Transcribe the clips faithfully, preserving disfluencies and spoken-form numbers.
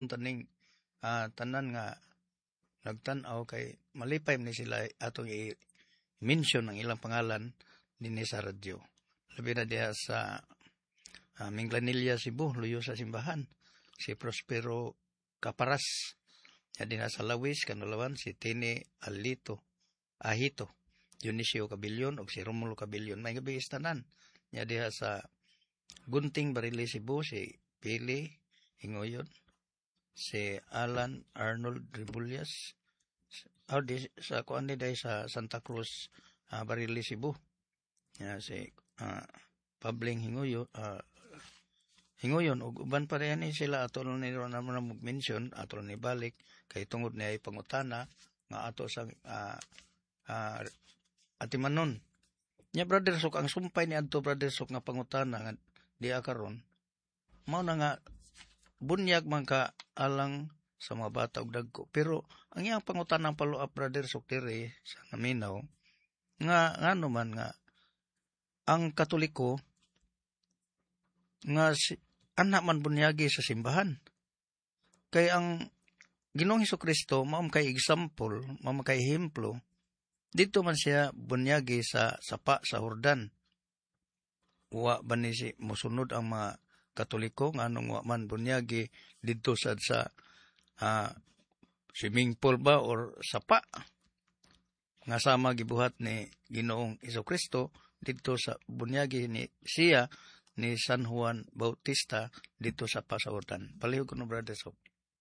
taning ah, tanan nga nagtan-aw kay malipay ni sila atong i-mention ang ilang pangalan dinhi sa radyo. Labi na diha sa uh, Minglanilla, Cebu, luyo sa simbahan. Si Prospero Caparas. Ya din sa Lawis, Kanulawan, si Tini Alito, Ahito, Dionisio Cabilyon, o si Romulo Cabilyon. May gabi istanan. Ya diha sa Gunting, Barili, Cebu, si Pili Hingoyon, si Alan Arnold Ribullas, oh, di, sa kuan ni day sa Santa Cruz, uh, Barili, Cebu. Ya, si uh, Pabling Hingoyon, uh, Hingoyon, ug uban pa rin sila ato ni ron na mag-mention, ato ni balik, kay tungod niya ay pangutana, nga ato sa uh, uh, atimanon. Nya brother Sok, ang sumpay ni adto brother Sok nga pangutana nga diya karon, mao na nga bunyag man ka alang sa mga bata ug dagko. Pero ang iyang pangutana ng follow-up brother Sok diri sa naminaw, nga ngano man nga ang Katoliko nga si, anak man bunyagi sa simbahan. Kay ang Ginoong Hesukristo mao kay example, mao kay ehemplo. Dito man siya bunyagi sa sapa sa Hordan. Wa ba ni si mosunod ang mga Katoliko nga anong wa man bunyagi dito sa sa uh, swimming pool ba or sapa nga sama gibuhat ni Ginoong Hesukristo dito sa bunyagi ni siya ni San Juan Bautista dito sa Pasautan. Palihog ko no, brother Sok.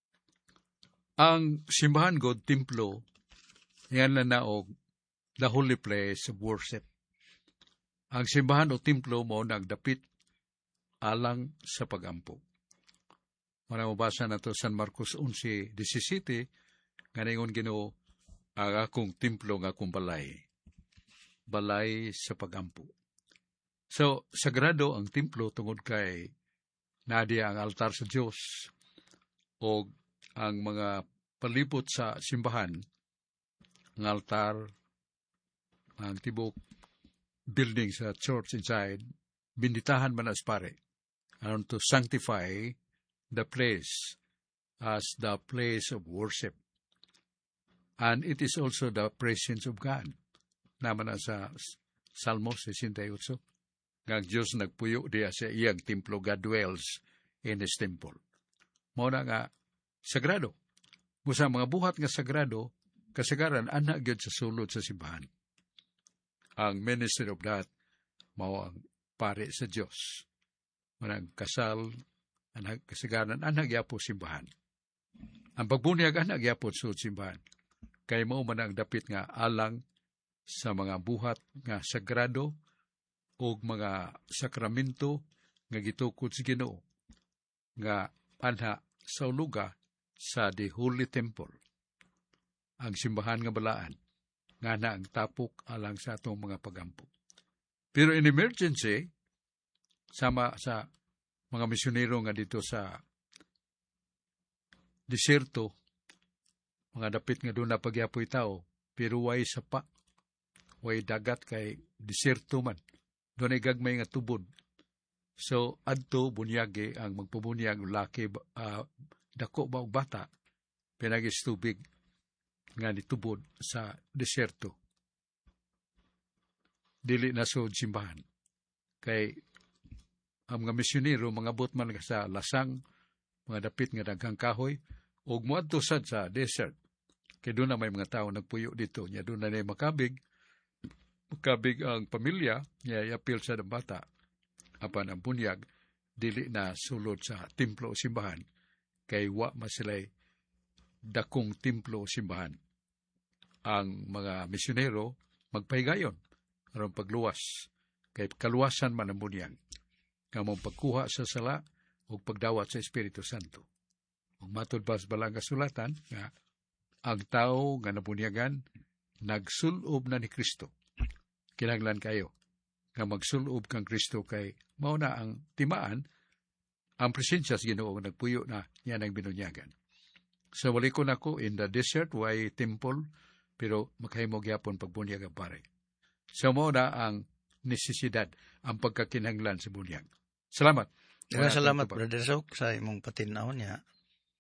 Ang simbahan God, templo, yan na naog the holy place of worship. Ang simbahan o templo mo nagdapit alang sa pagampo. Muna mabasa na to San Marcos eleven seventeen, nga ningon Ginoo, ang akong templo nga akong balay. Balay sa pagampo. So, sagrado ang templo tungod kay nadia ang altar sa Diyos o ang mga palibot sa simbahan, ang altar, ang tibok building sa church inside, binditahan man as pare. Anon to sanctify the place as the place of worship. And it is also the presence of God. Naman na sa Salmo sixty-eight. Ang Diyos nagpuyo diya sa iyang templo, God dwells in His temple. Muna nga, sagrado. Musa mga buhat nga sagrado, kasagaran, anak gyud sa sulod sa simbahan. Ang ministry of that, mao ang pare sa Diyos. Muna kasal, anak, kasagaran, anak yapo simbahan. Ang pagbunyag, anak yapo sulod simbahan. Kay mao man ang dapit nga alang sa mga buhat nga sagrado, o mga sakramento nga gitukod sa Ginoo nga anha sa uluga sa the Holy Temple, ang simbahan nga balaan nga na ang tapok alang sa atong mga pagampo. Pero in emergency, sama sa mga misyonero nga dito sa desierto, mga dapit nga doon na pagyapoy tao, pero way sapa, way dagat kay desierto man. Doon ay gagmay nga tubod. So, adto bunyagi ang magpubunyag laki, uh, dako ba o bata, pinagis tubig nga nitubod sa desierto. Dili na so simbahan. Kay ang mga misyonero, mga botman nga sa lasang, mga dapit nga daghang kahoy, o muadto sad sa desert. Kay doon na may mga tao nagpuyo dito. Nya doon na na makabig, Kabig ang pamilya, niya i-appeal sa bata. Apan ang bunyag, dili na sulod sa templo o simbahan. Kay wa masilay dakong templo o simbahan. Ang mga misyonero, magpahigayon. Aron pagluwas. Kay kaluwasan man ang bunyag. Kamong pagkuha sa sala o pagdawat sa Espiritu Santo. Kung matod ba sa balang kasulatan, nga ang tao nga nabunyagan, nagsulob na ni Kristo. Kinahanglan kayo nga magsulob kang Kristo kay mao na ang timaan ang presensya sa Ginoo nagpuyo na niya nang binunyagan. So wali ko nako in the desert way temple pero makahimo gyapon pagbunyag ang pare. So mao na ang necesidad, ang pagkakinahanglan sa bunyag. Salamat. Salamat, Brother Sok, sa imong patinawon niya.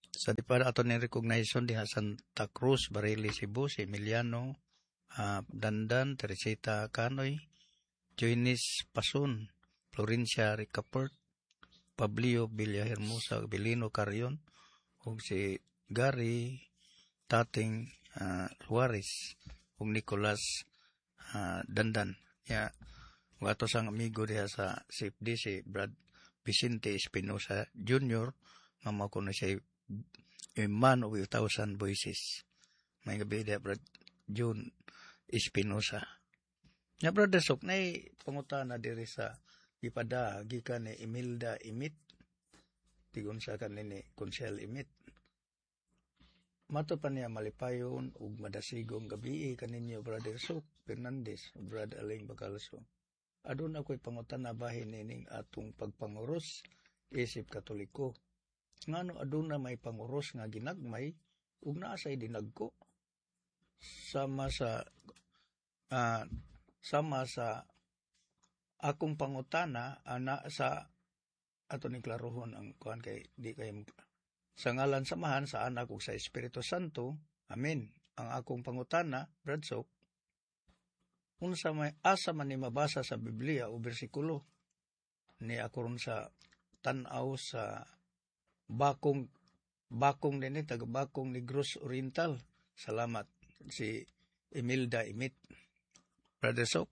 Sa di pa ato ni recognition diha Santa Cruz, Barili, Cebu, si Emiliano uh, Dandan, Teresita Canoy, Joynis Pasun, Florencia Ricaport, Pablio Villahermosa, Belino Carrion, ug si Gary Tating uh, Juarez, ug Nicolas uh, Dandan. Ya, ug ato sang amigo diha sa C F D si Brad Vicente Espinosa Junior, nga mao kuno siya a man of a thousand voices. May gabi diha Brad June Espinosa. Nya brother Sok, nay pangutana diri sa ipada gikan ni Imelda Imit, tigon sa kanini Konsel Imit. Mato pa niya malipayon ug madasigong gabi kaninyo brother Sok Fernandez ug brother Aling Bacalso. Adun ako'y pangutana bahin nining atong pagpanguros isip Katoliko. Ngano aduna may panguros nga ginagmay ug naa say dinagko sama sa uh, sama sa akong pangutana ana sa ato ni klarohon ang kuan kay di kay sa ngalan samahan sa anak ug sa Espiritu Santo. Amen. Ang akong pangutana, Brad Sok, unsa may asa man ni mabasa sa Biblia o bersikulo ni ako ron sa tan-aw sa bakong bakong din taga bakong Negros Oriental. Salamat si Imelda Imit. Brother Sok.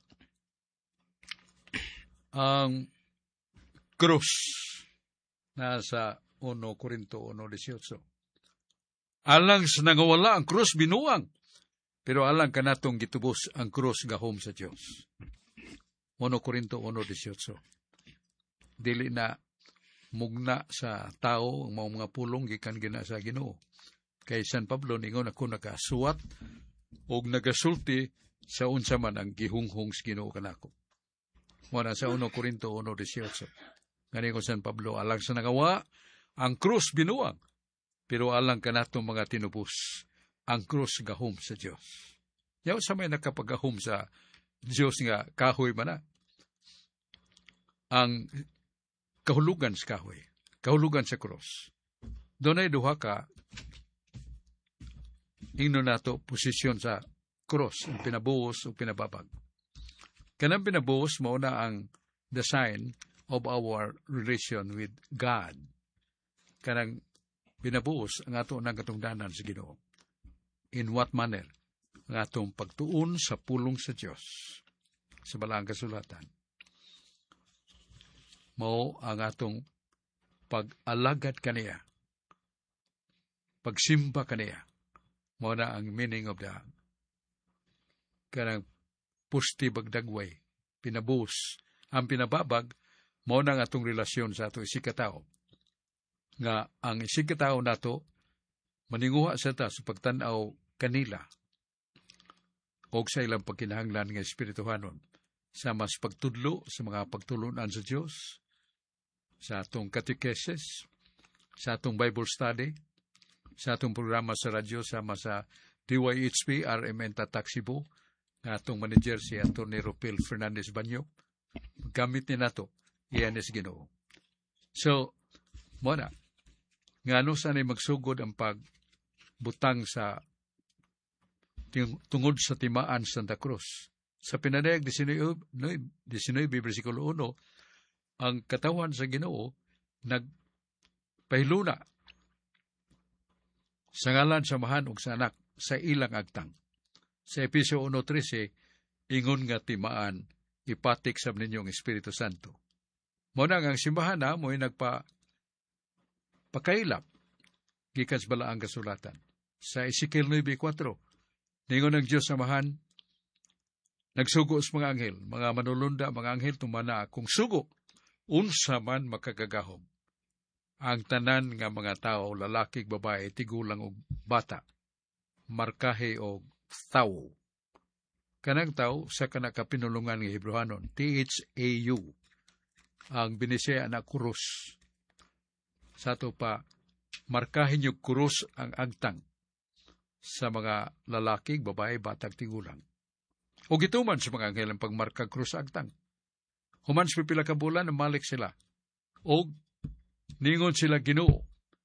Ang krus nasa one Corinto one eighteen. Alang sa nangawala ang krus binuang, pero alang kanatong gitubos ang krus gahom sa Dios. one Corinto one eighteen. Dili na mugna sa tao ang mga, mga pulong gikan gina sa Ginoo. Kay San Pablo ningon ako nakasuwat og nagasulti sa unsa man ang gihunghong sa Ginoo kanako. Muna sa one Corinto one eighteen. Ngani ko San Pablo, alang sa nagawa, ang krus binuang, pero alang kanatong mga tinubos, ang krus gahom sa Dios. Yaw sa may nakapagahom sa Dios nga kahoy man na. Ang kahulugan sa kahoy, kahulugan sa krus. Doon ay duha ka ingno nato posisyon sa krus, ang pinabuhos o pinababag. Kanang pinabuhos mo na ang the sign of our relation with God. Kanang pinabuhos ang ato ng katungdanan sa Ginoo. In what manner? Ang atong pagtuon sa pulong sa Dios. Sa Balaang Kasulatan. Mao ang atong pag-alagad kaniya. Pagsimba kaniya. Mao na ang meaning of the kanang pusti bagdagway, pinabuhos. Ang pinababag, mao na ang atong relasyon sa ato isikatao. Nga ang isikatao nato, maninguha sa ta sa pagtanaw kanila o sa ilang pagkinahanglan ng Espirituhanon sa mas pagtudlo sa mga pagtulunan sa Diyos, sa atong catechesis, sa atong Bible study, sa atong programa sa radyo sama sa D Y H P, R M N Tatak Cebu, na atong manager si Antonio Ropel Fernandez Banyo. Gamit ni nato, iyan is Ginoo. So, muna, nga ano sanay magsugod ang pagbutang sa tungod sa timaan Santa Cruz. Sa pinadayag nineteen, versikulo one, ang katawan sa Ginoo nagpahiluna sa ngalan samahan ug sa anak sa ilang agtang. Sa Efesio one thirteen, ingon nga timaan ipatik sa ninyong Espiritu Santo. Muna ang simbahan na mo'y nagpa pakailap gikan sa Balaang Kasulatan. Sa Ezekiel nine four, ningon ng Diyos samahan, nagsugo sa mga anghel, mga manulunda, mga anghel tumana kung sugo, unsa man makagagahom. Ang tanan nga mga tao, lalaki, babae, tigulang o bata, markahe o tao. Kanang tao sa kanakapinulungan ng Hebrewanon, T H A U, ang binisaya na kurus. Sa ito pa, markahin yung kurus ang agtang sa mga lalaki, babae, batang, tigulang. O gituman sa mga anghel ang pagmarka krus agtang. Human sa pipila ka bulan, malik sila. O ningon sila Ginoo,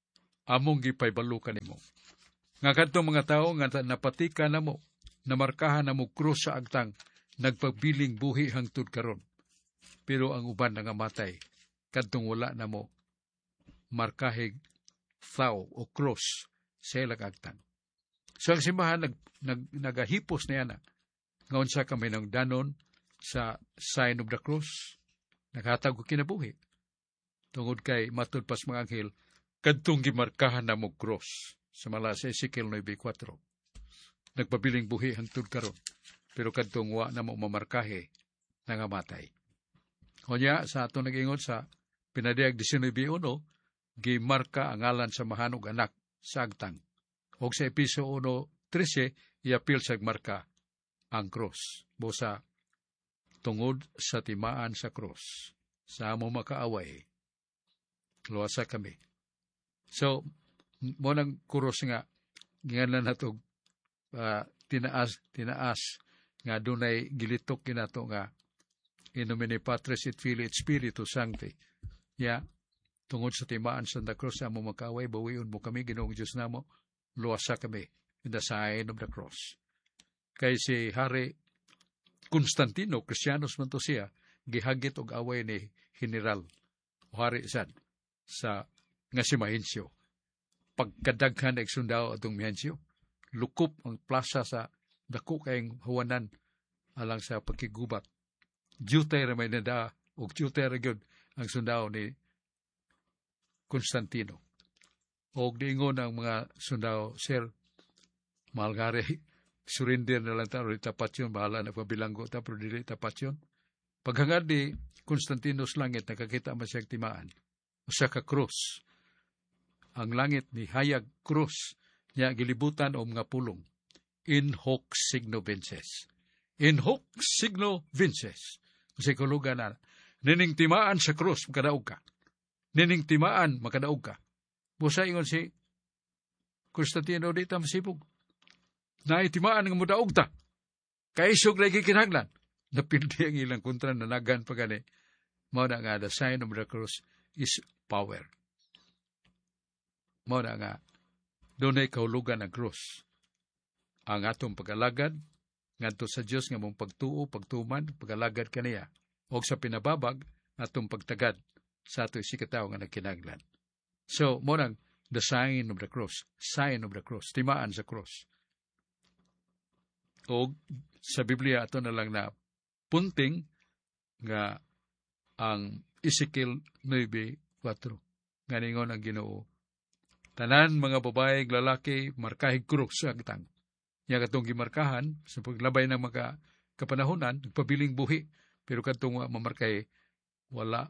among gipaybalo kanimo. Nga kadtong mga tao nga napatika namo, namarkahan namo krus sa agtang, nagpabiling buhi hangtod karon. Pero ang uban nangamatay, kadtong wala namo markahig tao o krus sa ilang agtang. So ang simbahan nag, nag, nagahipos na yan na. Ngayon sa kami ng danon sa sign of the cross, naghatag ko kinabuhi. Tungod kay matud pas mga anghel, kadtong gimarkahan na mo cross sa mala sa Ezekiel nine four. Nagpabiling buhi hangtod karon, pero kadtong wa na mo mamarkahe, nangamatay. Kunya sa ato nag-ingon sa pinadiyag nineteen one, gimarka ang ngalan sa mahanog anak sa agtang. O sa Episo one thirteen, iapil sa marka ang cross. Bosa, tungod sa timaan sa cross, sa amo makaaway, luwasa kami. So, mo nang kuros nga, gingan na ito, uh, tinaas, tinaas, nga dunay gilitok kinato nga, in nomine Patris et Filii et Spiritus Sancti. Ya, tungod sa timaan sa the cross, sa amo makaaway, bawiun mo kami, Ginoong Diyos namo, luwasa kami, in the sign of the cross. Kay si Hari Constantino, Kristiyanos man to siya, gihagit og away ni General o Hari sad sa nga si Mahencio. Pagkadaghan eg sundao atong Mahencio, lukop ang plaza sa dako kayong huwanan alang sa pagkigubat. Jutay ra may nada og jutay ra gyud ang sundao ni Constantino. Og diingon ang mga sundao, sir, malgari, surrender na lang tayo, tapat yun, bahala na pabilanggo ta, pero dili tapat yun. Paghangad ni Constantinos langit, nakakita man siyang timaan, usa ka krus. Ang langit ni hayag krus, niya gilibutan o mga pulong. In hoc signo vinces. In hoc signo vinces. Kasi kulugan na, nining timaan sa krus, makadaog ka. Nining timaan, makadaog ka. Busa ingon si Constantino di ta masibog. Naitimaan nga mudaog ta. Kaisog lagi kinahanglan. Napildi ang ilang kontra na nagan pa gani. Mao na nga, the sign of the cross is power. Mao na nga, doon ay kahulugan ang cross. Ang atong pag-alagad, ngadto sa Dios nga mong pagtuo, pagtuman, pag-alagad kaniya. O sa pinababag, atong pagtagad sa ato isikataw nga nagkinahanglan. So, mo nang the sign of the cross, sign of the cross, timaan sa cross. O sa Biblia, ito na lang na punting nga ang Ezekiel nine four. Nganingon ang Ginoo, tanan mga babae, lalaki, markahig krus sa agtang. Yang katong gimarkahan, sa paglabay ng mga kapanahunan, nagpabiling buhi, pero katong mamarkay, wala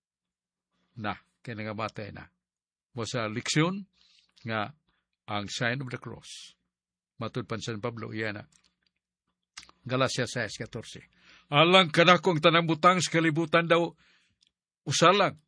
na, kaya nangamatay na. Mo sa leksyon nga ang sign of the cross. Matud pan San Pablo, iyan na. Galatia six fourteen. Alang kanakong tanang butang sa kalibutan daw, usalang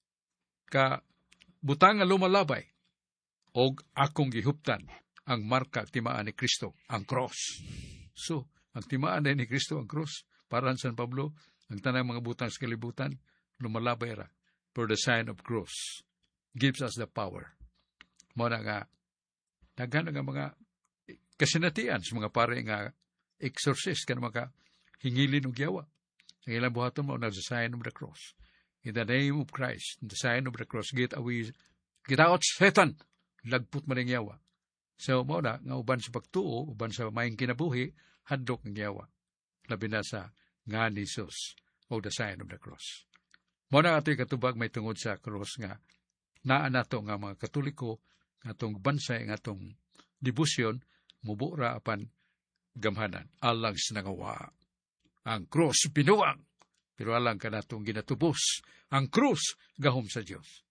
ka butang nga lumalabay, og akong gihuptan ang marka timaan ni Kristo, ang cross. So, ang timaan ni Kristo, ang cross, para San Pablo, ang tanang mga butang sa kalibutan, lumalabay ra. For the sign of cross gives us the power. Muna nga, daghan nga mga kasinatian sa mga pare nga exorcist, ka mga hingilin og yawa. Ang ilang buhaton mo na the sign of the cross. In the name of Christ, the sign of the cross, get away, get out Satan, lagput man ang yawa. So, muna, nga uban sa pagtuo, uban sa mayang kinabuhi, hadlok ng yawa. Labi na sa nga ni Jesus, o the sign of the cross. Muna ato'y katubag may tungod sa cross nga, naan nato nga mga Katoliko, nga itong bansay, nga itong debusyon, mubura apan gamhanan. Alang sinangawa. Ang cross binuang, pero alang ka natong ginatubos. Ang cross gahom sa Diyos.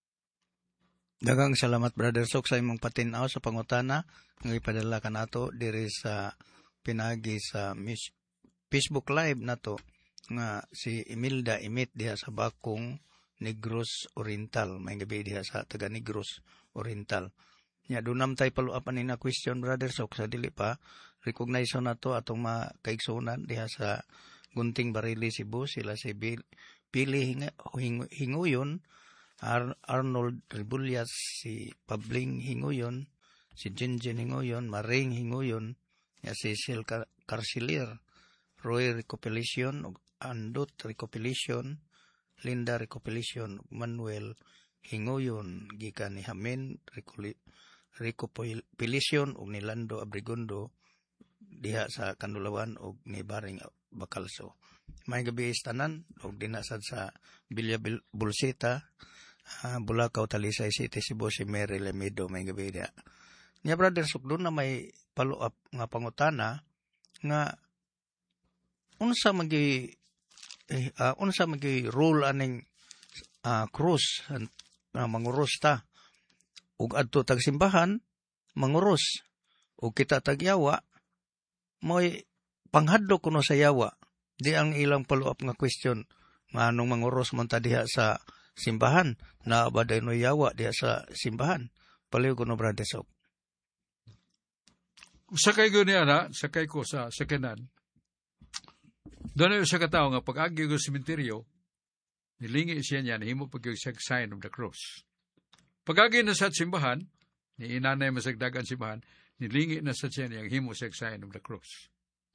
Dagang salamat, Brother Sok, sa imong patinaw sa pangutana nga ipadala ka nato diri sa pinagi sa Facebook Live nato nga si Imelda Imit diha sa Bakong, Negros Oriental. May gabi diha sa taga Negros Oriental. Nya dunam tay paluapan ni na question, Brother Sok, sa dili pa recognize na to atong makaigsunan diha sa Gunting Barili, Cebu. Sila si Pili Hinguyon Ar- Arnold Rebullias, si Pabling Hinguyon, si Jinjin Hinguyon, Maring Hinguyon, ya si Sil Car- Carcelier, Roy Recopilation, ug Andot Recopilation, Linda Recopilation, ug Manuel Hinguyon, gikan ni Hamen Recoli- Recopilation, ug ni Lando Abrigondo, diha sa Kanulawan, ug ni Baring Bacalso. May gabi istanan, ug dinasad sa Villa Bil- Bulsita, uh, Bulacau, Talisay City, Cebu, si Mary Lemido, may gabi diha. Nya brother, sok doon na may follow-up nga pangutana, nga unsa magi eh, uh, unsa magi rule aning uh, cross uh, manguros ta ug adto tag simbahan manguros ug kita tag yawa moy panghadlok kuno sa yawa. Di ang ilang follow-up nga question nga anong manguros man ta diha sa simbahan na baday no yawa diha sa simbahan. Paliw kuno brother Sok. Sakay ko niya na, sakay ko sa sakinan. Doon ay sa katao nga pag-agi ko sa sementeryo, nilingi siya niya, nahimo pag siya sign of the cross. Pag-agi na sa simbahan, ni inanay masagdagan simbahan, nilingi na sa siya niya, himo siya sign of the cross.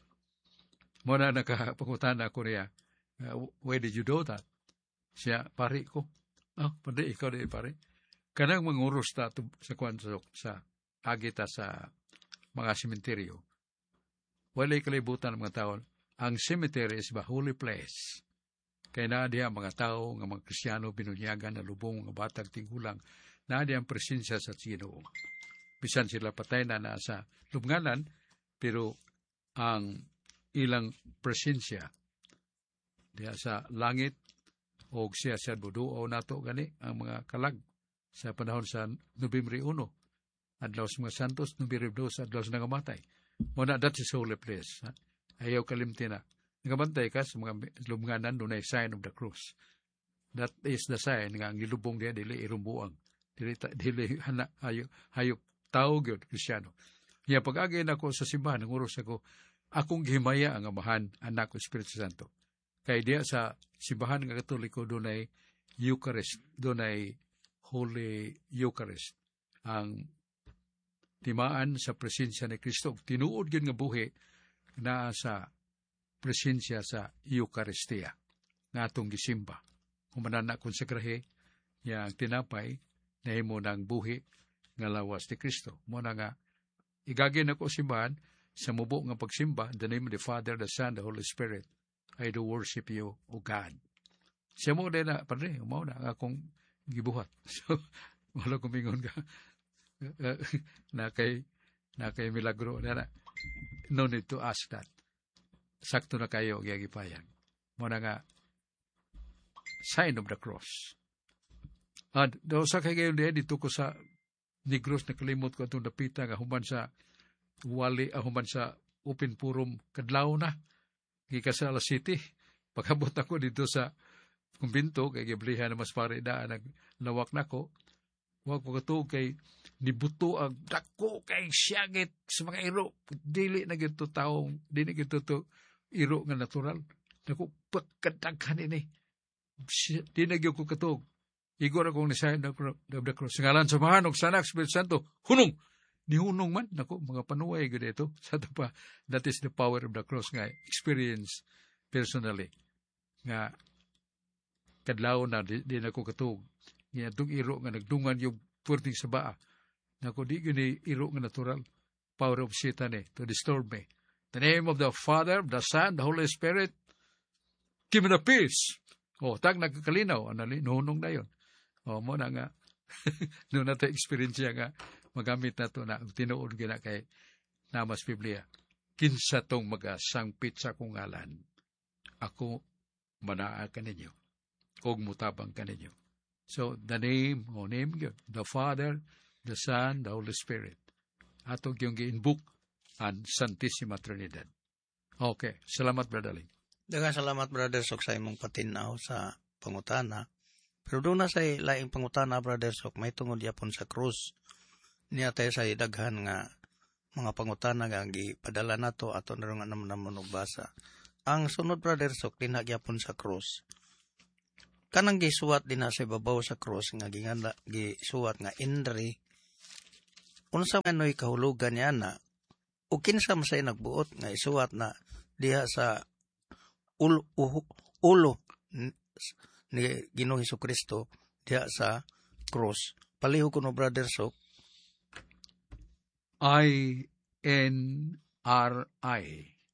Muna nakapangutana ko niya, uh, why did you do that? Siya, pari ko. Ah, oh, pandi, ikaw di pari. Kanang manguros ta sa kwansok, sa agita sa mga sementeryo. Walay kalibutan ng mga tao. Ang cemetery is a holy place. Kaya na diya mga tao, nga mga Kristiyano, binunyagan na lubong, mga batag tigulang, na diya ang presensya sa Ginoo. Bisan sila patay na nasa lubnganan, pero ang ilang presensya diya sa langit, o siya sa buduo nato gani, ang mga kalag sa panahon sa Nobyembre uno. Adlaw sa mga santos, Nobyembre dos, adlaw sa nangamatay. Muna, that is holy place. Ha? Ayaw kalimti na. Nagabantay ka sa mga lubnganan, doon ay sign of the cross. That is the sign nga ang gilubong niya, dili irumbuang. Dili, dili hana, hayop, hayop, tao gyud Kristiyano. Kaya pag-agay na ko sa simbahan, nanguros ako, akong gihimaya ang amahan, anak ko, Espiritu Santo. Kaya diya sa simbahan ng Katoliko, doon ay Eucharist, doon ay Holy Eucharist. Ang timaan sa presensya ni Kristo. Tinuod yun nga buhi na sa presensya sa Eucharistia nga atong gisimba. Humanan na konsekrahe yang tinapay na himo ng buhi nga lawas ni Kristo. Muna nga, igagin ako simbahan sa mubo nga pagsimba, the name of the Father, the Son, the Holy Spirit, I do worship you, O God. Siya mo din na, padre, umaw na akong gibuhat. So, wala kumingon ka. na kay na kay milagro na, no need to ask that. Sakto na kayo giyagipayag. Muna nga, sign of the cross. At daw sa kay gayon di dito ko sa Negros na kalimot ko itong napita nga human sa wali, ah, human sa open forum kadlaw na gikasala city. Pagabot ako dito sa kumbinto kay giblihan na mas pare da naglawak nako. Wa ko katuog kay nibuto ang dako kay siyagit sa mga iro. Dili na gito taong, dili na gito to iro nga natural. Dako pagkadaghan ini. Di na gito ko katuog. Igor akong nisahin of the cross. Ngalan sa mahanog sa anak, Espiritu Santo, hunong! Ni hunong man. Naku, mga panuway ko dito. Sa ito pa, that is the power of the cross nga experience personally. Nga, kadlaw na, di, di na ko katuog. Nga, itong iro nga nagdungan yung purting sa baa. Naku, di gini iro nga natural. Power of Satan eh, to disturb me. The name of the Father, the Son, the Holy Spirit, give me the peace. O, tag nagkakalinaw, anali, nunong na yun. O, mo na nga, noon natin experience nga, magamit na ito na, tinuod gina kay Namas Biblia. Kinsa tong magasangpit sa kong ngalan, ako manaa ka ninyo, kog mutabang ka ninyo. So, the name, o name yun, the Father, the Son, the Holy Spirit. Atong yung gi-inbook ang Santissima Trinidad. Okay, salamat, Brother Ling. Daghang salamat, Brother Sok, sa imong patinaw sa pangutana. Pero doon na sa laing pangutana, Brother Sok, may tungod yapon sa krus. Niya tayo sa daghan nga mga pangutana nga gipadala nato ato na nga naman naman basa. Ang sunod, Brother Sok, dinagyapon sa krus. kanang gisuwat din na sa babaw sa cross nga ginganda gisuwat nga Inri, unsa man noy kahulugan niya na o kinsa man say nagbuot nga isuwat na diha sa ulo, uho, ulo ni Ginoong Hesukristo diha sa cross. Paliho kuno Brother Sok. I N R I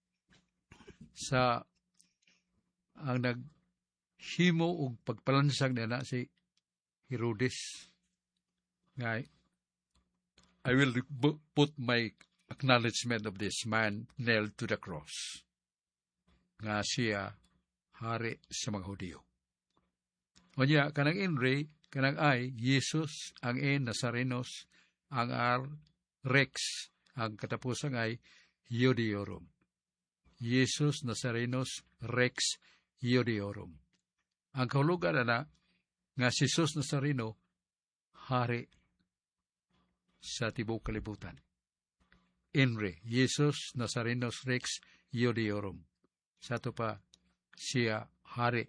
sa ang naghimo og pagpalansang na si Herodes nga I will put my acknowledgement of this man nailed to the cross nga siya hari sa mga Hudyo. Unya kanang Inri kanang ay Jesus, ang en Nazarenos, ang R Rex, ang katapusang ay Iudiorum. Jesus Nazarenos Rex Iudiorum. Ang kahulugan na nga si Jesus Nazareno hari sa tibuok kalibutan. Inri, Jesus Nazarenos Rex Iudiorum. Sa ito pa siya hari.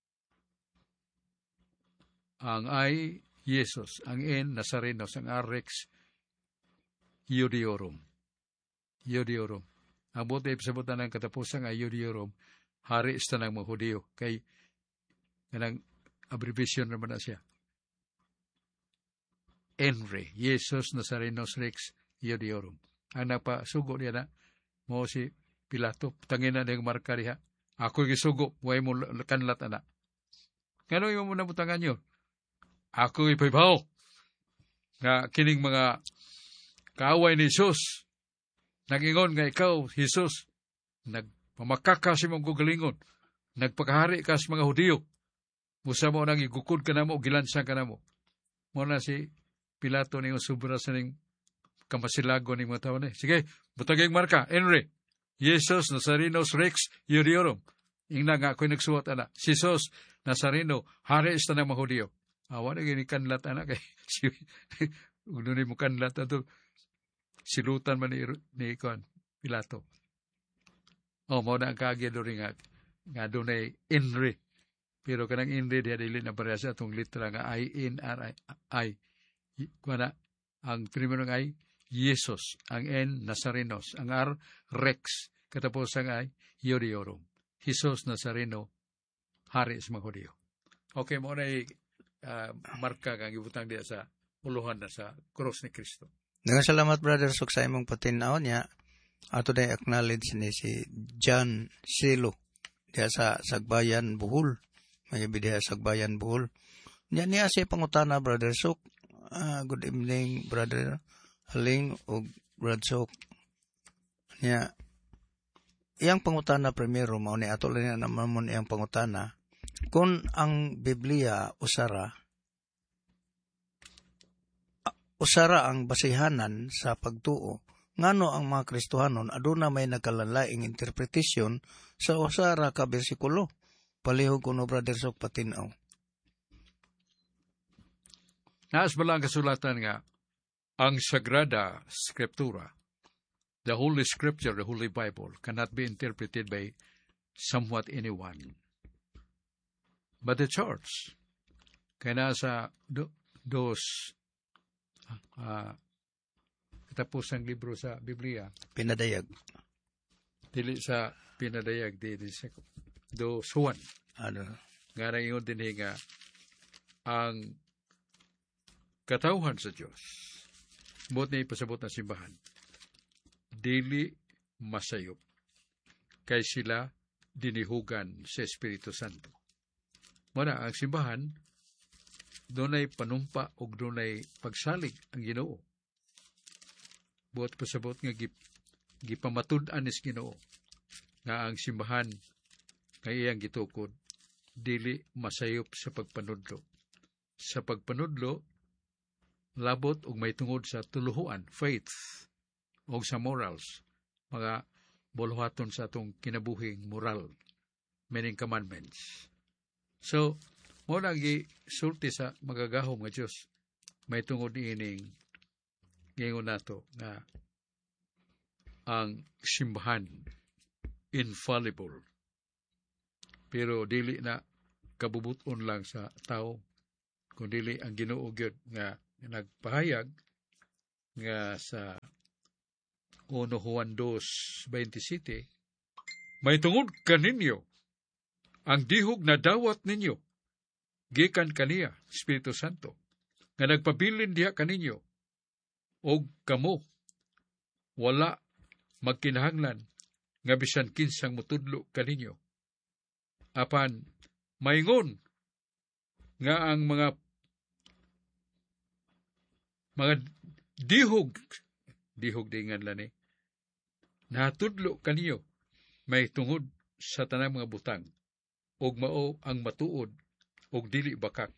Ang ay Jesus, ang en Nazarenos, ang R Rex Iudiorum. Iudiorum. Ang buti sabutan ng katapusan ay Iudiorum, hari sa ng mga Hudyo. Kay kanang abbreviation naman na siya. Enre, Jesus Nazarenos Rex Iudiorum. Ang napasugo niya na, mo si Pilato, tangin na niyang marka diha. Ako gisugo, huwag mo kanlat na. Ngano yung muna butangan nyo? Ako ipaybaw. Nga kining mga kaaway ni Jesus. Nag-ingon nga ikaw, Jesus, nagpamakaka si mong gugalingon. Nagpakahari ka sa mga Hudyo. Musa mo nang igukod ka na mo, gilansang ka na mo. Muna si Pilato niyo sobra sa ning kamasilago ni mga tao ni. Sige, butaging marka, Enre, Jesus Nazarenos Rex Iudiorum. Ingna nga ako'y nagsuwat, ana. Jesus Nazareno, hari ista ng mga Hudyo. Awa na gini kanlat, ana. Kay, doon mo kanlat, ato, silutan man ni, ni Ikon, Pilato. O, mo na ang kaagyan doon nga, nga doon ay Enre. Pero kanang Enre, diya dili na pareha sa itong litra nga I N R I. Kuna, ang primero nga ay Jesus, ang N Nazarenos, ang R Rex, katapos ang ay Iudiorum. Jesus Nazareno, hari sa mga Hudyo. Okay, mo na uh, marka kang ibutang diya sa uluhan na sa cross ni Kristo. Nagasalamat Brother Sok sa imong patinaw niya. Ato na acknowledge ni si John Silo diya sa Sagbayan, Bohol. May diya sa Sagbayan, Bohol. Niya niya si pangutana Brother Sok. Uh, good evening Brother Haling o Brother Sok. Niya iyang pangutana primero mao ni ato lang naman mo iyang pangutana kung ang Biblia usara usara ang basihanan sa pagtuo ngano ang mga Kristohanon aduna may nagkalalaing interpretasyon sa usara ka bersikulo. Palihog kuno Brother Sok patinaw. Naas ba lang kasulatan nga ang Sagrada Scriptura, the Holy Scripture, the Holy Bible, cannot be interpreted by somewhat anyone. But the church, kaya nasa do, dos uh, katapusang libro sa Biblia, Pinadayag. Dili sa Pinadayag, dili sa dos Juan. Ano? Nga na yun din nga ang katauhan sa Diyos, buot na ipasabot na simbahan, dili masayop, kay sila dinihugan sa Espiritu Santo. Muna, ang simbahan, doon ay panumpa o doon ay pagsalig ang Ginoo. Buot pasabot nga gip, gipamatud-an is Ginoo, nga ang simbahan, kay iyang gitukod, dili masayop sa pagpanudlo. Sa pagpanudlo, labot og may tungod sa tuluhuan, faith, og sa morals, mga buluhaton sa atong kinabuhing moral, meaning commandments. So, mo nang gisulti sa magagahom nga Dios, may tungod ining gingon nato nga ang simbahan infallible. Pero dili na kabubuton lang sa tao, kundi ang Ginoo gyud nga nagpahayag nga sa First Juan two twenty-seven, may tungod kaninyo ang dihog na dawat ninyo gikan kaniya Espiritu Santo nga nagpabilin diha kaninyo, og kamo wala magkinahanglan nga bisan kinsang mutudlo kaninyo, apan maingon nga ang mga mga dihog dihog dingan lani natudlo kaninyo may tungod sa tanang mga butang, og mao ang matuod og dili bakak,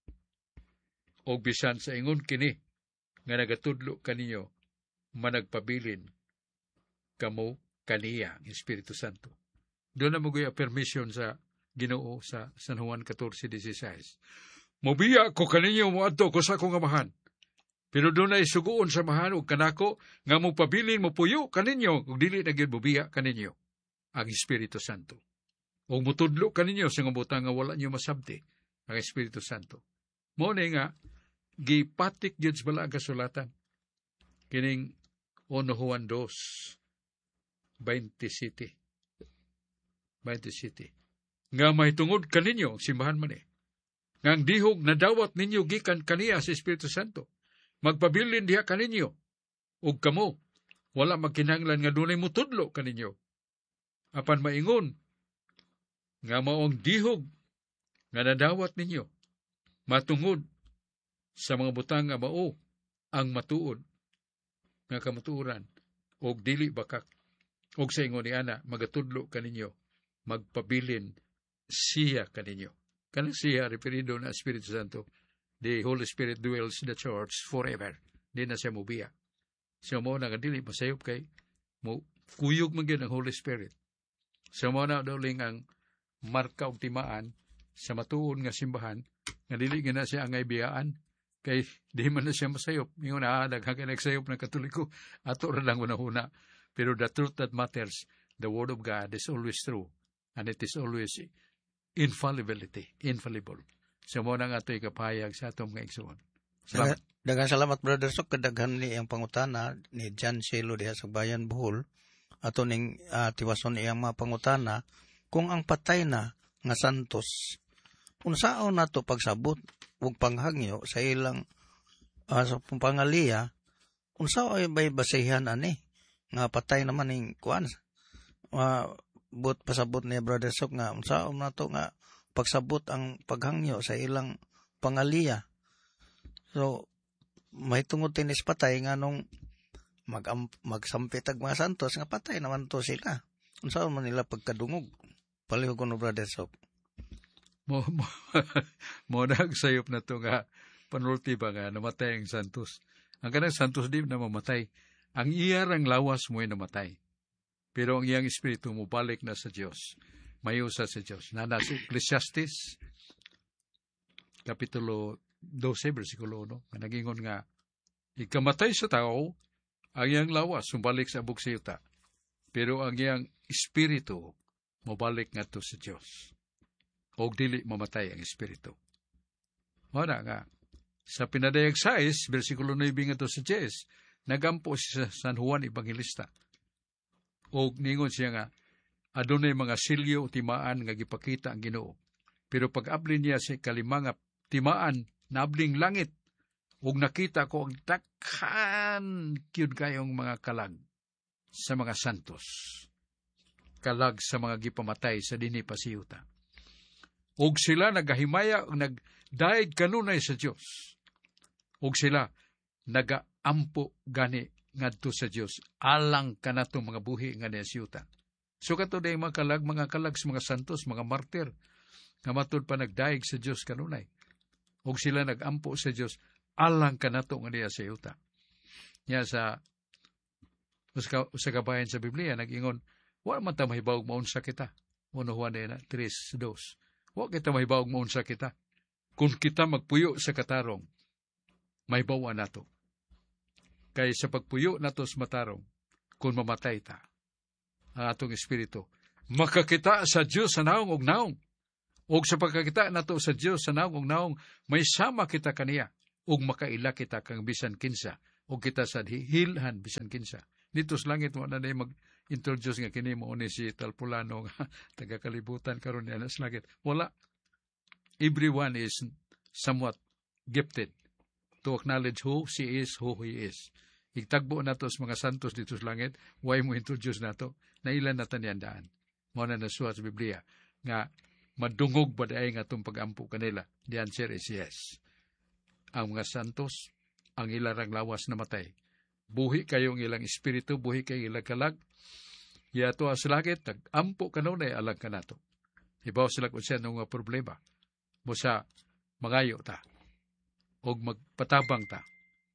og bisan sa ingon kini nga nagatudlo kaninyo managpabilin kamo kaniya ang Espiritu Santo. Doon na maguya permission sa Ginoo sa San Juan fourteen sixteen. Mobiya ko kaninyo moadto ko sa akong amahan, pero doon ay suguon sa amahan og kanako nga mo pabilin mo puyo kaninyo ug dili na gyud mobiya kaninyo ang Espiritu Santo. Og mutudlo kaninyo sa nga butang nga wala niyo masabti ang Espiritu Santo. Mao ni nga gipatik gyud sa balaang kasulatan kining First Juan two twenty-seven. twenty-seven. Nga may tungod kaninyo, simbahan man eh, nga ang dihog na dawat ninyo gikan kaniya sa Espiritu Santo, magpabilin diha kaninyo, ug kamo, wala magkinahanglan nga dunay mutudlo kaninyo. Apan maingon, nga maong dihog nga nadawat ninyo, matungod sa mga butang nga mao ang matuod, nga kamatuoran, og dili bakak, og sa ingon ni ana, magatudlo kaninyo, magpabilin siya kaninyo. Kanang siya, referido na Espiritu Santo. The Holy Spirit dwells in the church forever. Di na siya mubiya. Siya mo na kadili, masayop kay, mo, kuyog man yun ang Holy Spirit. Siya mo na dauling ang marka o timaan sa matuon nga simbahan, nga dili nga na siya ang ibiyaan, kay di man na siya masayop. Yung na, daghang nagsayop ng Katoliko, ato ra lang una-una. Pero the truth that matters, the Word of God is always true. And it is always infallibility, infallible. Sa mo nang ato'y kapayag sa atong mga igsoon. Salamat. Daghang salamat, Brother Sok. Kadaghan ni ang pangutana ni John Cielo diha sa Bayan Bohol. Ato ning uh, tiwason iyang mga pangutana kung ang patay na nga santos, unsaon nato pagsabot ug panghangyo sa ilang uh, sa pangaliya, unsaon ay bay basehan ani nga patay naman ning kuan uh, but pasabot ni Brother Sok nga unsaon nato nga pagsabot ang paghangyo sa ilang pangaliya. So may tungod tinis patay nga nung mag magsampitag mga santos nga patay naman to sila. Unsaon man nila pagkadungog? Palihog ko no, Brother Sok. Mo mo, mo nagsayop na to nga panulti ba nga namatay ang santos. Ang kanang santos di na mamatay. Ang iyarang lawas mo'y namatay. Pero ang iyang espiritu mo balik na sa Diyos. Mayusa sa Diyos. Nana sa Ecclesiastes, Kapitulo twelve, versikulo one, nga nagingon nga, ikamatay sa tao, ang iyang lawas sumabalik sa abog sa yuta. Pero ang iyang espiritu mabalik nga to sa Diyos. O dili mamatay ang espiritu. Wala nga. Sa pinadayag sais, versikulo nine nga to sa Diyos, nagampo si San Juan Evangelista. O ningon siya nga, adunay mga silyo o timaan nga gipakita ang Ginoo. Pero pag-abli niya sa kalimang timaan, nabling langit, ug nakita ko ang takhan kyud kayong mga kalag sa mga santos. Kalag sa mga gipamatay sa dinhi pasiyuta. Ug sila nagahimaya ug nagdaig kanunay sa Dios. Ug sila nagaampo gani ngadto sa Dios alang kanato mga buhi nga nasiyuta. So kato day mga kalag, mga kalag sa mga santos, mga martir, nga matud pa nagdaig sa Dios kanunay. Ug sila nagampo sa Dios alang kanato nga niya sa yuta. Nya sa sa kabayan sa Biblia nag-ingon, wa man ta mahibaw maunsa kita. Uno Juan three two. Wa kita mahibaw maunsa kita. Kung kita magpuyo sa katarong, mahibawan nato. Kay sa pagpuyo nato sa matarong, kung mamatay ta, ang atong espiritu, makakita sa Diyos sa naong og naong, Og sa pagkakita nato sa Dios sa naong naong may sama kita kaniya og makaila kita kang bisan kinsa og kita sa hilhan bisan kinsa. Dito sa langit mo na na mag-introduce nga kini mo ni si Talpulano nga taga-kalibutan karon niya sa langit. Wala. Everyone is somewhat gifted to acknowledge who she is, who he is. Igtagbo nato sa mga santos dito sa langit, why mo introduce nato? Na ilan na taniyandaan. Mo na nasuha sa Biblia nga madungog ba daay nga itong pag-ampo kanila? The answer is yes. Ang mga santos, ang ilarang lawas na matay. Buhi kayong ilang espiritu, buhi kayong ilang kalag. Yato sa langit, nag-ampo kanunay alang ka nato. Ibaw sila kung siya nga problema. Busa, magayo ta. O magpatabang ta.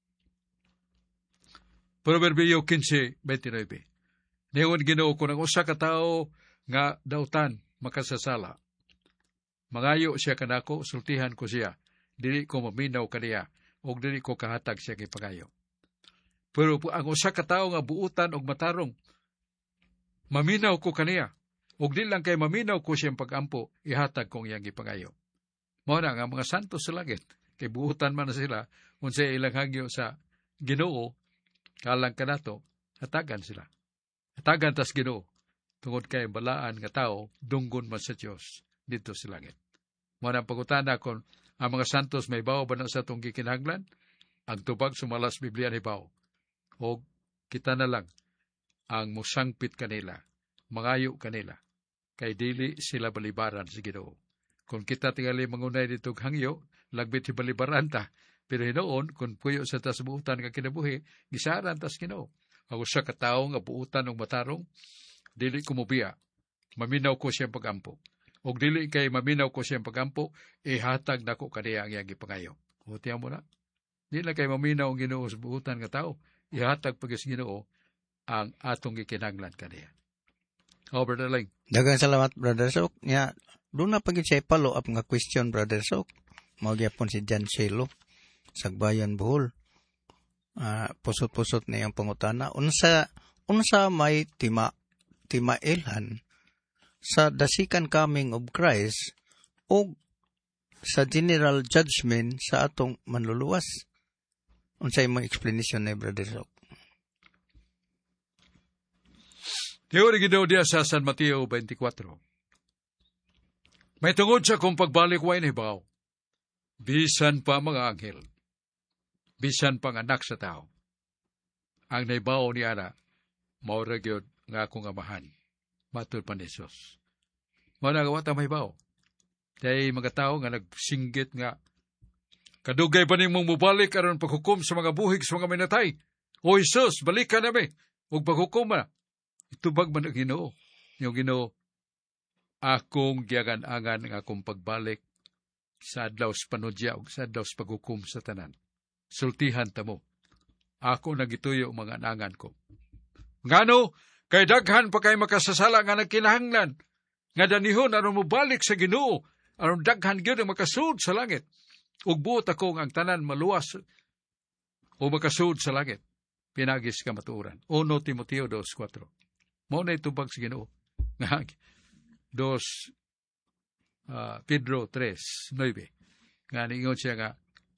Proverbio fifteen twenty-nine. Neon Ginoo ko ng usa ka tao nga dautan makasasala. Mangayo siya kanako, sultihan ko siya. Dili ko maminaw kaniya, o dili ko kahatag siya kay pagayo. Pero ang usa ka tawo nga buutan og matarong, maminaw ko kaniya, og dili lang kay maminaw ko siyang pag-ampo, ihatag kong iyang ipagayo. Mao na nga mga santos sa langit, kay buutan man na sila, unsay ilang hagyo sa Ginoo, kalang kanato, hatagan sila. Hatagan tas Ginoo, tungod kay balaan nga tao, dunggon man sa Dios dito sa langit. Mao na pagutana kon ang mga santos may bawo ba na sa itong gikinahanglan? Ang tubag sumalas Biblia ni bawo. O kita na lang ang musangpit kanila, mangayo kanila, kay dili sila balibaran sa Ginoo. Kung kita tingali mangunay dito hangyo, lagbit si balibaran ta. Pero hinoon, kung puyo sa tas buutan nga kinabuhi, gisaran tas Ginoo. Ako sa katao nga buutan ng matarong, dili kumubiya, maminaw ko siyang pag-ampo. Og dili kay maminaw ko siyang pag-ampo, ihatag nako kaniya ang iyang ipangayo. O tiyan mo na. Dili kay maminaw ang Ginoo sa buutan nga tao, ihatag pagis Ginoo ang atong gikinahanglan kaniya. O, Brother Ling. Daghang salamat, Brother Sok. Nya, doon na pagit siya follow up nga question, Brother Sok. Magyapon si Jan Shelo, Sagbayan, Bohol. Uh, pusot-pusot na yung pangutana. Unsa, unsa may tima, timailhan sa dasikan coming of Christ o sa general judgment sa atong manluluwas. Unsay mo explanation ni Brother Sok? Teori Ginoo diya sa San Mateo twenty-four. May tungod sa kung pagbalik way ni baw, bisan pa mga anghel, bisan pang anak sa tao, ang naibaw ni Ana, maura gyud nga akong amahan, matud pa ni Jesus. Managawa ta may baw. Dahil mga tao nga nagsinggit nga, kadugay pa ning mong mubalik aron paghukom sa mga buhig sa mga minatay. O Jesus, balik ka nami, huwag paghukom na. Itubag man ang Ginoo. Yung Ginoo, akong giagan-angan ang akong pagbalik sa adlaw sa panudya o sa adlaw sa paghukom sa tanan. Sultihan ta mo. Ako nagituyo mga anangan ko. Ngano, kay daghan pa kay makasasala nga nagkinahanglan, nga danihon aron mo balik sa Ginoo, aron daghan gyud ang makasud sa langit. Ug buot ako ang tanan maluwas o makasud sa langit. Pinagis ka matuuran. Uno Timoteo two four. Mao na itubag sa Ginoo. Nga dos uh, Pedro three nine. Nga niingon siya nga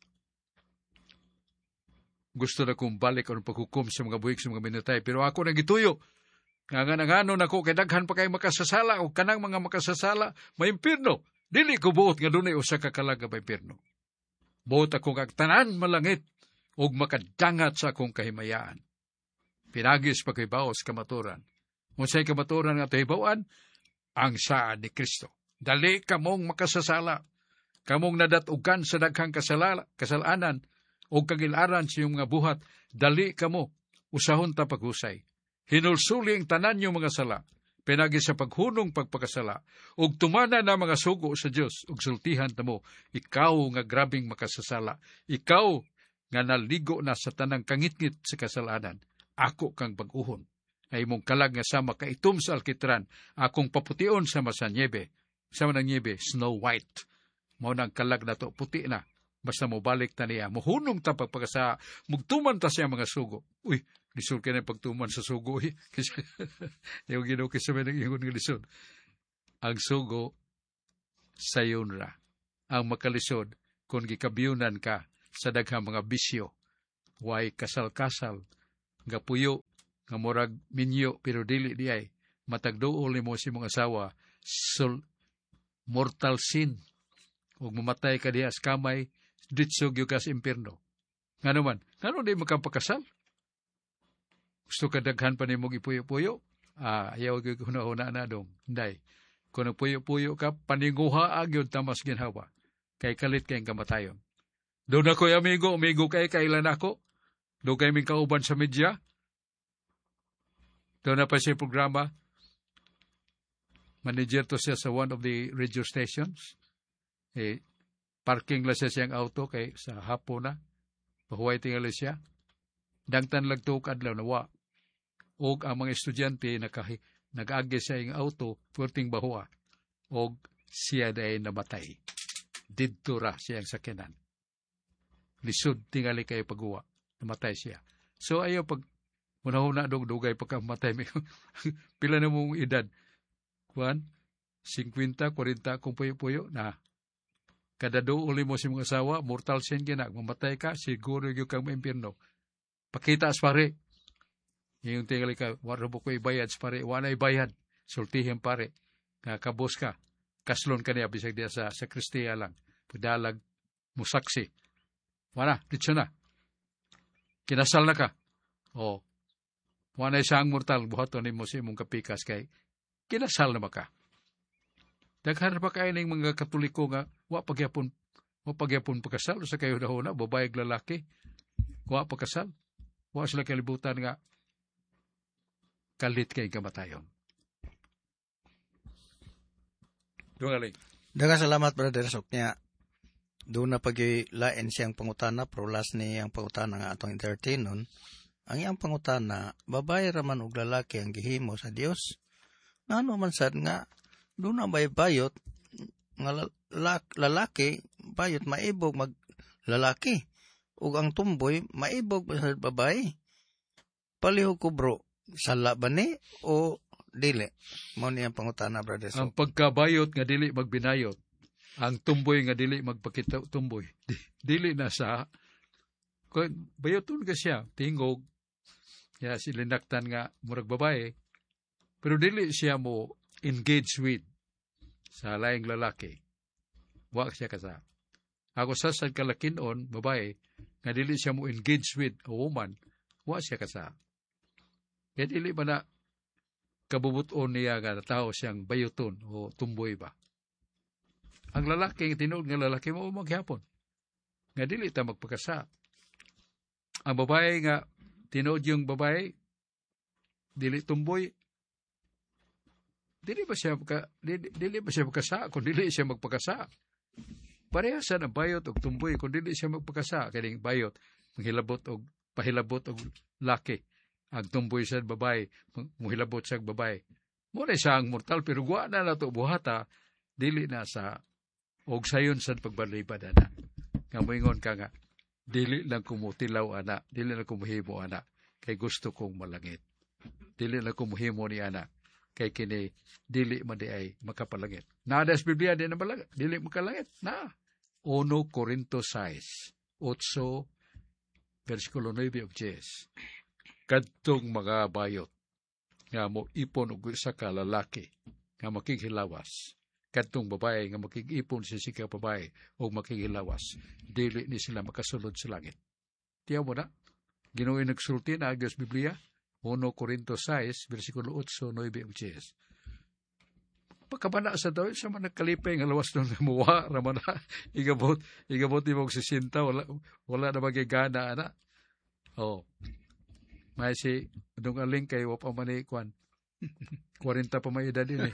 gusto na kong balik aron paghukom sa mga buhik sa mga minutay, pero ako nagituyo. Nga nga nangano nako kay daghan pa kay makasasala o kanang mga makasasala may impierno. Dili ko buot nga dunay usa ka kalag nga impierno. Buot ako kag tanan malangit ug makadangat sa akong kahimayaan. Pinagis pa kay baos kamaturan. Unsay kamaturan nga tahibawan? Ang saan ni Kristo. Dali kamong makasasala. Kamong nadatugan sa daghang kasalala, kasalanan o kagilaran sa iyong mga buhat. Dali kamo usahon ta paghusay. Hinulsuli ang tanan yung mga sala, pinagi sa paghunong pagpakasala, ug tumana na mga sugo sa Dios, ug sultihan ta mo, ikaw nga grabing makasasala, ikaw nga naligo na sa tanang kangitngit sa kasalanan, ako kang pag-uhon, ay mong kalag nga sama kaitom sa alkitran, akong papution sama sa niebe, sama ng niebe, snow white, mao nang kalag na to, puti na, basta mo balik ta niya, muhunong ta pagpakasa, mugtuman ta siya mga sugo, uy, lisod ka na pagtuman sa sugo. Eh. Kasi yung ginukis sa mga nag-ingon ng lisod. Ang sugo, sayon ra ang makalisod kung gikabiyunan ka sa daghang mga bisyo, way kasal-kasal, nga puyo, nga murag minyo, pero dili di ay, matagduol mo si mong asawa, sul, mortal sin, ug mamatay ka diha sa kamay, ditsog yung ka sa impyerno. Nga naman, nga di makapakasal? Gusto ka daghan pa ni mong ipuyo-puyo? Ah, ayaw yung hunahuna na dong. Hindi. Kung nagpuyo-puyo ka, paninguha agyon tamas ginhawa. Kay kalit kayong kamatayon. Doon ako, amigo, amigo kay kailan ako. Doon kayo ming kauban sa media. Doon na pa siya programa. Manager to siya sa one of the radio stations. Eh, parking lang siya siyang auto kay sa hapon na. Pahuway tingali siya. Dangtan lang to kadlaw na wa. O ang mga estudyante nakahi, nag-agi sa iyong auto, purting bahuwa. O siya dahil namatay. Didto ra siyang sakinan. Lisod tingali kayo paghuwa. Namatay siya. So ayaw pag munahuna dong dugay pagkamatay. Pila na mong edad? Juan, fifty, forty, kung puyo-puyo na. Kada do uli mo si mong asawa, mortal sin gina. Mamatay ka, siguro yung kang maimpirno. Pakita as pare. Yung tingali ka, wala mo ko ibayad as pare. Wala ibayad. Sultihin pare. Kakabos ka. Kaslon ka niya, bisag diya sa sakristiya lang. Padalag, musaksi. Wala, dito na. Kinasal na ka. O, wala isang mortal, buhaton mo si mong kapikas kay kinasal na maka. Daghan pa kayo ng mga katoliko nga, wa pagyapon, wa pagyapon pagkasal, sa kayo na huna, babayag lalaki, wa pagkasal, wa sila kalibutan nga, kalit kay kamatayon. Doon galing. Daga salamat, Brother Sok niya. Doon na pag-lain siyang pangutana, pero last ni ang pangutana nga atong entertain nun, ang iyang pangutana, babae raman og lalaki ang gihimo sa Dios. Ngano man sad nga, doon na may bayot, nga lalaki, bayot maibog mag lalaki. Ug ang tumboy, maibog sa babae. Palihog ko bro, sala ba ni o dili? Mo ni ang pangutana, Brother Sok. Ang pagkabayot nga dili magbinayot, ang tumboy nga dili magpakita tumboy. Dili na sa, bayoton ka siya, tingog, ya silinaktan nga murag babae, pero dili siya mo engage with sa laing lalaki. Wa siya kasa. Ako sasad kalakinon, babae, nga dili siya mo engage with a woman, wa siya kasa. Kaya dili ba na kabubuton niya nga tao siyang bayoton o tumboy ba? Ang lalaki, tinuod nga lalaki mo maghapon. Nga dili ta magpakasa. Ang babae nga, tinuod yung babae, dili tumboy, dili ba siya magka, dili, dili ba siya magkasa, kung dili siya magpakasa. Parehasan ang bayot o tumboy, kung dili siya magpakasa, kaya bayot, manghilabot o pahilabot o laki. Ang tumboy sa babae, muhilabot sa babae. Muna siya ang mortal, pero guwa na na ito buhata, dili na sa, og sayon sa pagbalibad, ana. Nga moingon ka nga, dili lang kumutilaw, ana, dili lang kumuhimo, ana, kay gusto kong malangit. Dili lang kumuhimo ni ana, kay kini, dili man di ay makapalangit. Nada sa Biblia, di na malangit, dili makalangit, na. Uno Corinto six, eight, versikulo nine of Jes. Kadtong mga bayot, nga mo ipon og isa ka lalaki, nga makikhilawas. Kadtong babae, nga makikipon si sika babae, o makikhilawas. Dili ni sila makasulod sa langit. Tiyaw mo na, Gino'y nagsulti na agos Biblia, Uno Corinto six, versikulo eight, nine of Jes. Pagkabana sa daw, siya man nagkalipay nga lawas doon na muwa, raman na, igabot, igabot ni mong sisinta, wala, wala na magigana, ana. Oh. May si, nung aling kay wap ang manikwan. forty pa may edad din eh.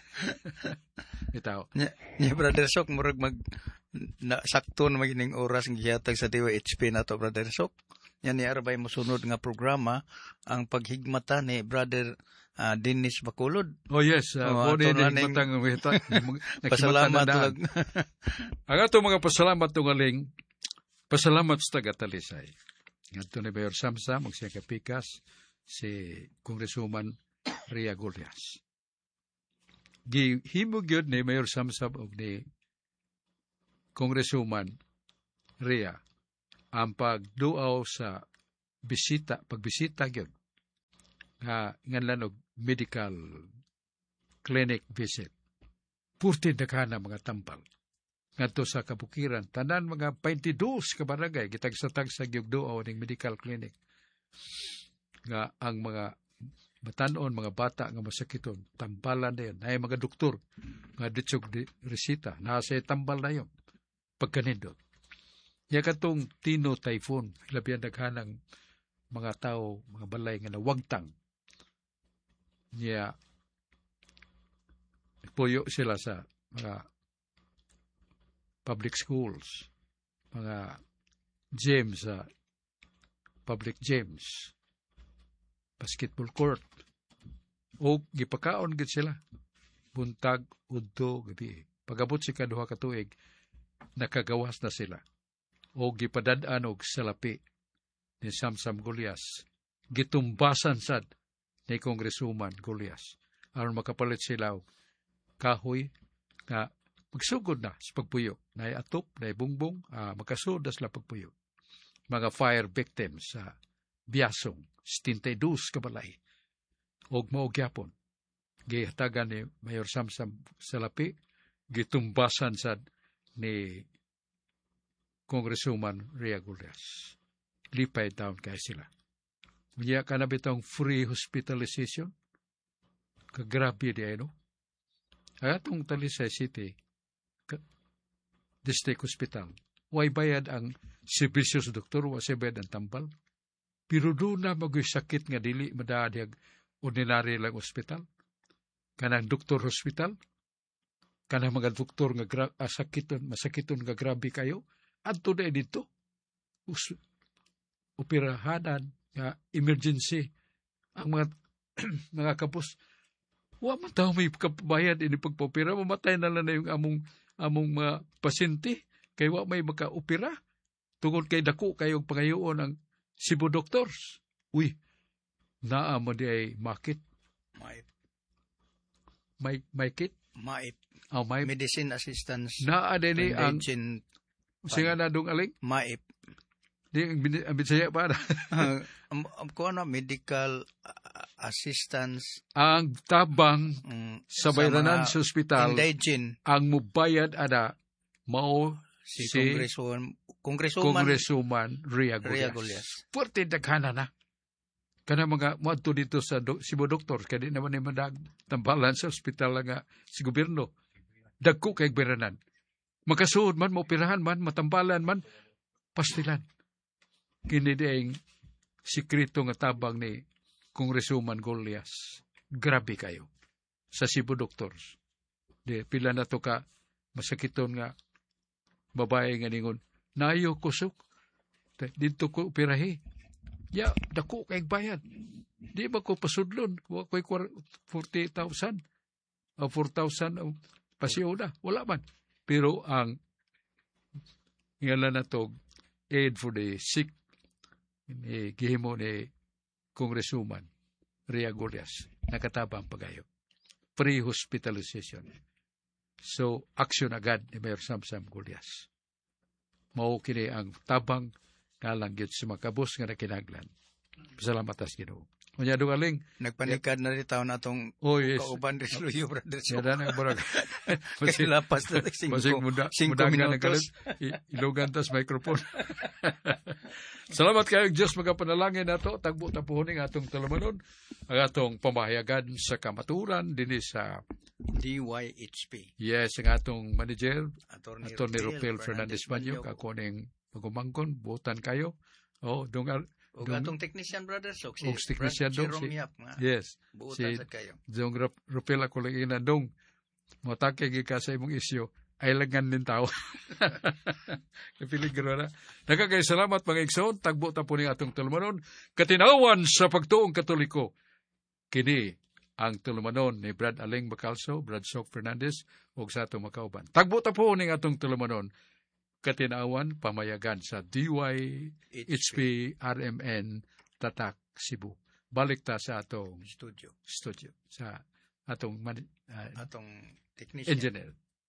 Itaw. Ni, ni Brother Sok, murag mag, na, sakto na magining oras ng gihatag sa D W H P na to, Brother Sok. Yan ni Arbay mosunod nga programa, ang paghigmata ni Brother uh, Dennis Bacolod. Oh yes, uh, oh, mo din higmatang ngita. Pasalamat lang. Ang ato mga pasalamat tong aling, pasalamat sa taga-Talisay. Ngadto ni Mayor Samsam, og siya kapikas, si Congresswoman Ria Golias. gihimo gyud ni Mayor Samsam og ni Congresswoman Rhea ang pagduaw sa bisita, pagbisita gyud nga nganlan og medical clinic visit. Purti daghana mga tambal ngadto sa kabukiran, tanan mga twenty-two ka barangay gitag-satag sa gyugduaw ning medical clinic nga ang mga batanon, mga bata nga masakiton, tambalan na yun. Ay mga doktor nga ditsog di resita, nasa tambal na yun. Pagkanindot. Ya katong Tino Typhoon, labihan naghanang mga tao, mga balay nga nawagtang. Niya, puyo sila sa mga public schools, mga gyms sa public gyms, basketball court, o gipakaon gid sila buntag udto gabi. Pagabot si kaduha ka tuig nakagawas na sila o gipadad-an og salapi ni Samsam Gulyas, gitumbasan sad ni Congresswoman Gulyas aron makapalit sila og kahoy nga magsugod na sa pagpuyo, na atop, na bungbong, ah, makasud na sila pagpuyo. Mga fire victims sa Biasong, seventy-two ka balay. Og mao gyapon gihatagan ni Mayor Samsam Salapi, gitumbasan sad ni Congresswoman Rhea Gulyas. Lipay down kay sila. Unya ka na bitong free hospitalization. Kagrabe di ay no. Atong Talisay City District Hospital. Way bayad ang serbisyo sa doktor, wa sa bayad ang tambal. Pero doon na mag-sakit nga dili madaadyag ordinary lang ospital. Kanang doktor hospital. Kanang mga doktor nga gra- ah, sakiton, masakiton nga grabe kayo. Adto na dito. Us- operahanan nga emergency. Ang mga mga kapos, wa man tayo may kabayad ini pagpopera, mamatay na lang na yung among among mga pasyente. Kay wa may maka-opera. Tungod kay dako kayong pangayoon ang Cebu Doctors. Uy, naa mo di ay makit. Maip. May, may kit? Maip. Oh, may, Medicine assistance. naa din ni ang, Foundation. singa na dong aling? Maip. Di, ang bin- ang binsaya pa na. Uh, um, um, kung ano, medical uh, assistance. Ang tabang Um, sa bayranan mga sa ospital, indigene. ang mubayad ada, mao Si, si Congresswoman. Congresswoman. Congresswoman Rhea Rhea Gulyas. Gulyas. Puwerte daghana na. Kana mga muadto dito sa do, Cebu Doctors, kaya di naman ni madag tambalan sa ospital nga si gobyerno. Dagko kay bayranan. Makasuod man, maoperahan man, matambalan man, pastilan. Kini di ang sikreto nga tabang ni Congresswoman Gulyas. Grabe kayo. Sa Cebu Doctors. Di, pila na to ka, masakiton nga, babae nga ningon, nayo kusok, dito ko operahi. Ya, dako kay bayad. Di ba ko pasudlon? Wa ko'y forty thousand. O four thousand o pasiyo na. Wala man. Pero ang ngalan na to, aid for the sick, ni gihimo ni Congresswoman Rhea Gulyas. Nakatabang pagayo. Free hospitalization. So, action agad ni Mayor Samsam Gulyas. Mao kini ang tabang ngalang gyud sa makabus nga nakinaglan. Salamat as Ginoo. Unya dugaling Nagpanikad na rin taon atong oh yes. kauban rin Luyo, brother. So, Sada na barag. kaya lapas na Masig muda singko muda nga minutos. ilugan tas microphone. Salamat kayo Dios magapanalangin nato tagbo tapuhon ning atong talamanon ang atong pamahayagan sa kamaturan dinhi sa D Y H P. yes ang atong manager Attorney, Attorney Rupel Fernandez Manyo ako ning pagumangkon butan kayo. Oh, dungal O Dong- atong technician, brother. So, si Og technician Brad dong, Jerome si- Yap, nga. yes. Buutan si- sad kayo. Dong Rup- Rupel ako lang inandong motake gika sa imong isyo ay lagan din tao. Kapiligro na. Nakakay salamat mga igsoon. Tagbo ta po ni atong tulumanon. Katinawan sa pagtuong katoliko. Kini ang tulumanon ni Brad Aling Bacalso, Brad Sok Fernandez, ug sa atong makauban. Tagbo ta po ni atong tulumanon. Katinawan pamayagan sa D Y H P R M N Tatak Cebu. Balik ta sa atong Studio. studio sa atong man- ah, Atong technician. engineer.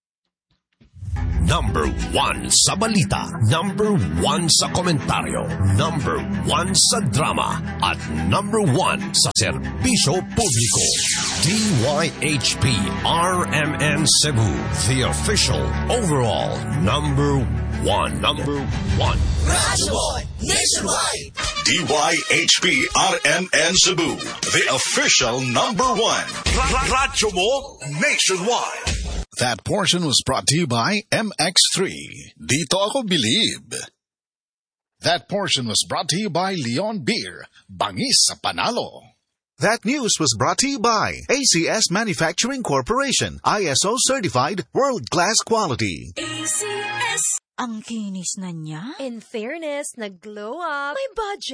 Number one sa balita, number one sa komentaryo, number one sa drama, at number one sa serbisyo publiko. D Y H P R M N Cebu, the official overall number one. Number one. Radyo Boy Nationwide. D Y H P R M N Cebu, the official number one. Ra- Radyo Mo Nationwide. That portion was brought to you by M X three. Dito ako believe. That portion was brought to you by Leon Beer. Bangis sa panalo. That news was brought to you by A C S Manufacturing Corporation, I S O certified, world-class quality. A C S. Ang kinis na niya. In fairness, nag-glow up. May budget.